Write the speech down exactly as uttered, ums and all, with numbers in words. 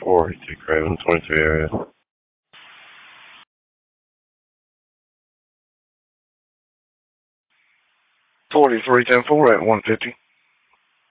four, eight Craven, twenty-three area. forty-three ten four at one fifty.